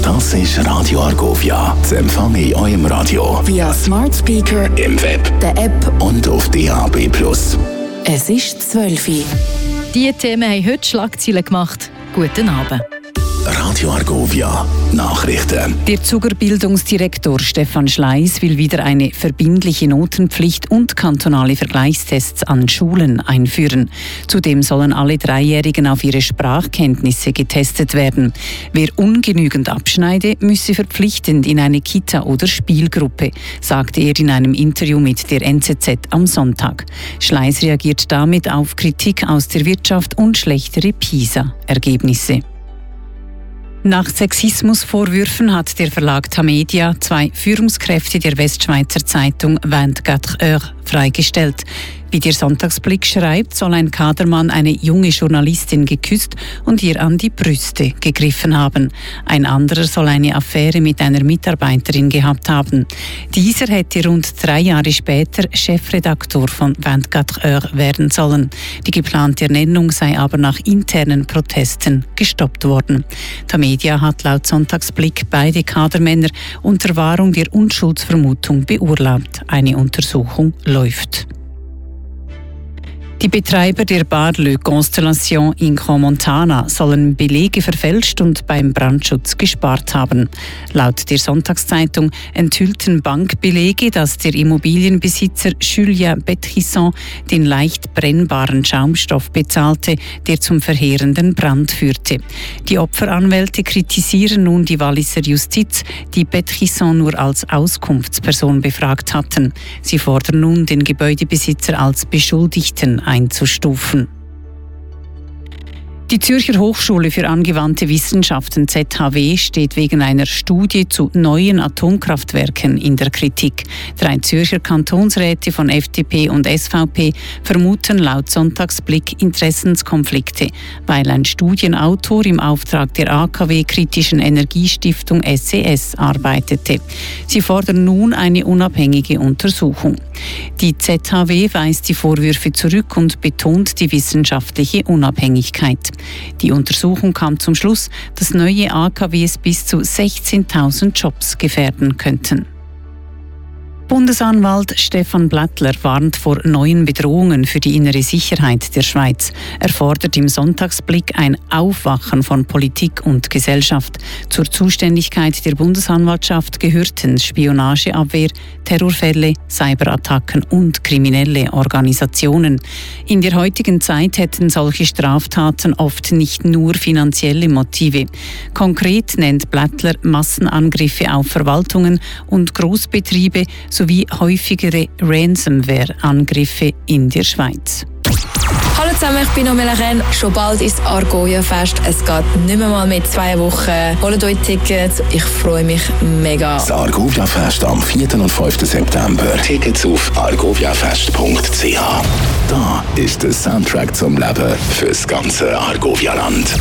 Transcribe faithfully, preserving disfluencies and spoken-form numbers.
Das ist Radio Argovia. Das empfange ich eurem Radio via Smart Speaker, im Web, der App und auf D A B plus. Es ist zwölf Uhr. Diese Themen haben heute Schlagzeilen gemacht. Guten Abend. Radio Argovia. Nachrichten. Der Zuger Bildungsdirektor Stefan Schleiss will wieder eine verbindliche Notenpflicht und kantonale Vergleichstests an Schulen einführen. Zudem sollen alle Dreijährigen auf ihre Sprachkenntnisse getestet werden. Wer ungenügend abschneide, müsse verpflichtend in eine Kita oder Spielgruppe, sagte er in einem Interview mit der N Z Z am Sonntag. Schleiss reagiert damit auf Kritik aus der Wirtschaft und schlechtere PISA-Ergebnisse. Nach Sexismusvorwürfen hat der Verlag Tamedia zwei Führungskräfte der Westschweizer Zeitung vingt-quatre heures freigestellt. Wie der Sonntagsblick schreibt, soll ein Kadermann eine junge Journalistin geküsst und ihr an die Brüste gegriffen haben. Ein anderer soll eine Affäre mit einer Mitarbeiterin gehabt haben. Dieser hätte rund drei Jahre später Chefredaktor von vingt-quatre heures werden sollen. Die geplante Ernennung sei aber nach internen Protesten gestoppt worden. Tamedia hat laut Sonntagsblick beide Kadermänner unter Wahrung der Unschuldsvermutung beurlaubt. Eine Untersuchung läuft. Die Betreiber der Bar Le Constellation in Crans-Montana sollen Belege verfälscht und beim Brandschutz gespart haben. Laut der Sonntagszeitung enthüllten Bankbelege, dass der Immobilienbesitzer Julien Betrisson den leicht brennbaren Schaumstoff bezahlte, der zum verheerenden Brand führte. Die Opferanwälte kritisieren nun die Walliser Justiz, die Betrisson nur als Auskunftsperson befragt hatten. Sie fordern nun, den Gebäudebesitzer als Beschuldigten einzustufen. Die Zürcher Hochschule für angewandte Wissenschaften Z H W steht wegen einer Studie zu neuen Atomkraftwerken in der Kritik. Drei Zürcher Kantonsräte von F D P und S V P vermuten laut Sonntagsblick Interessenskonflikte, weil ein Studienautor im Auftrag der A K W-kritischen Energiestiftung S E S arbeitete. Sie fordern nun eine unabhängige Untersuchung. Die Z H W weist die Vorwürfe zurück und betont die wissenschaftliche Unabhängigkeit. Die Untersuchung kam zum Schluss, dass neue A K Ws bis zu sechzehntausend Jobs gefährden könnten. Bundesanwalt Stefan Blättler warnt vor neuen Bedrohungen für die innere Sicherheit der Schweiz. Er fordert im Sonntagsblick ein Aufwachen von Politik und Gesellschaft. Zur Zuständigkeit der Bundesanwaltschaft gehörten Spionageabwehr, Terrorfälle, Cyberattacken und kriminelle Organisationen. In der heutigen Zeit hätten solche Straftaten oft nicht nur finanzielle Motive. Konkret nennt Blättler Massenangriffe auf Verwaltungen und Großbetriebe sowie häufigere Ransomware-Angriffe in der Schweiz. Hallo zusammen, ich bin Omela Ren. Schon bald ist Argovia-Fest. Es geht nicht mehr mal mit zwei Wochen. Holt euch Tickets. Ich freue mich mega. Das Argovia-Fest am vierten und fünften September. Tickets auf argoviafest punkt c h. Da ist der Soundtrack zum Leben fürs ganze Argovia-Land.